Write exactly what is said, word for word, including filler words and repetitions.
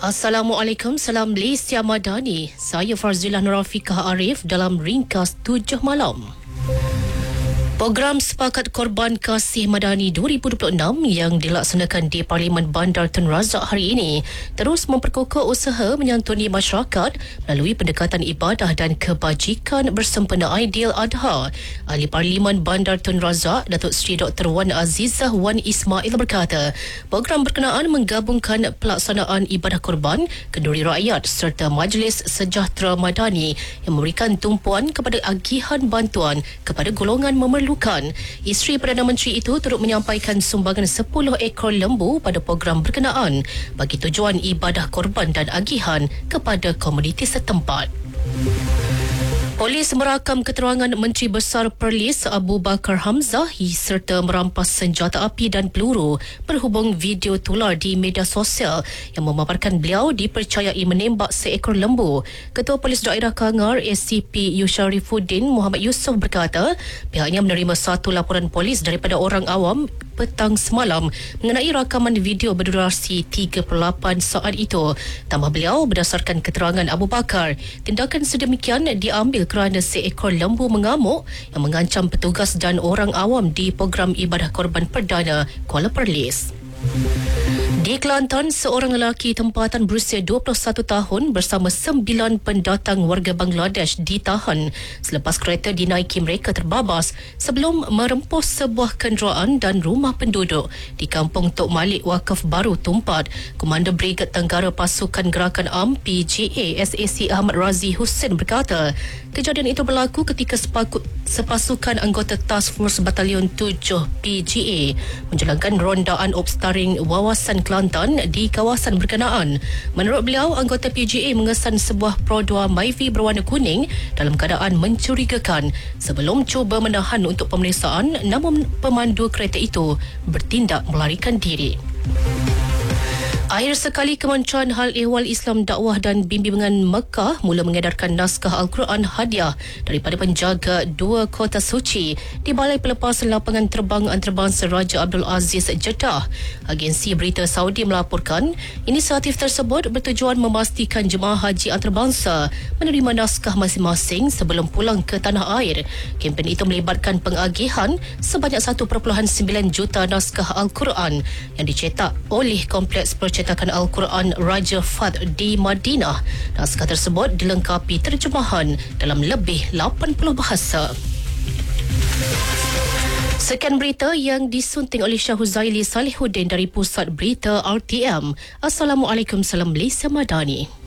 Assalamualaikum, salam Malaysia Madani. Saya Farzilah Nurafiqah Arif dalam ringkas tujuh malam. Program Sepakat Korban Kasih Madani dua ribu dua puluh enam yang dilaksanakan di Parlimen Bandar Tun Razak hari ini terus memperkokoh usaha menyantuni masyarakat melalui pendekatan ibadah dan kebajikan bersempena Aidil Adha. Ahli Parlimen Bandar Tun Razak, Datuk Seri Doktor Wan Azizah Wan Ismail berkata, program berkenaan menggabungkan pelaksanaan ibadah korban, kenduri rakyat serta Majlis Sejahtera Madani yang memberikan tumpuan kepada agihan bantuan kepada golongan memerlukan. Isteri Perdana Menteri itu turut menyampaikan sumbangan sepuluh ekor lembu pada program berkenaan bagi tujuan ibadah korban dan agihan kepada komuniti setempat. Polis merakam keterangan Menteri Besar Perlis Abu Bakar Hamzah serta merampas senjata api dan peluru berhubung video tular di media sosial yang memaparkan beliau dipercayai menembak seekor lembu. Ketua Polis Daerah Kangar A C P Yusharifuddin Muhammad Yusof berkata pihaknya menerima satu laporan polis daripada orang awam petang semalam mengenai rakaman video berdurasi tiga puluh lapan saat itu. Tambah beliau, berdasarkan keterangan Abu Bakar, tindakan sedemikian diambil kerana seekor lembu mengamuk yang mengancam petugas dan orang awam di program ibadah korban perdana Kuala Perlis. Di Kelantan, seorang lelaki tempatan berusia dua puluh satu tahun bersama sembilan pendatang warga Bangladesh ditahan selepas kereta dinaiki mereka terbabas sebelum merempus sebuah kenderaan dan rumah penduduk di Kampung Tok Malik Wakaf Baru Tumpat. Komander Brigad Tenggara Pasukan Gerakan A M P G A S A C Ahmad Razi Hussein berkata, kejadian itu berlaku ketika sepaku, sepasukan anggota Task Force Batalion tujuh P G A menjalankan rondaan obstaring wawasan Kelantan di kawasan berkenaan. Menurut beliau, anggota P G A mengesan sebuah Pro dua Myvi berwarna kuning dalam keadaan mencurigakan sebelum cuba menahan untuk pemeriksaan, namun pemandu kereta itu bertindak melarikan diri. Akhir sekali, Kementerian Hal Ehwal Islam Dakwah dan Bimbingan Mekah mula mengedarkan naskah Al-Quran hadiah daripada penjaga dua kota suci di Balai Pelepasan Lapangan Terbang Antarabangsa Raja Abdul Aziz Jeddah. Agensi berita Saudi melaporkan inisiatif tersebut bertujuan memastikan jemaah haji antarabangsa menerima naskah masing-masing sebelum pulang ke tanah air. Kempen itu melibatkan pengagihan sebanyak satu perpuluhan sembilan juta naskah Al-Quran yang dicetak oleh Kompleks Percetakan Al-Quran Raja Fad di Madinah. Naskah tersebut dilengkapi terjemahan dalam lebih lapan puluh bahasa. Sekian berita yang disunting oleh Syahuzaili Salihuddin dari Pusat Berita R T M. Assalamualaikum, salam Malaysia Madani.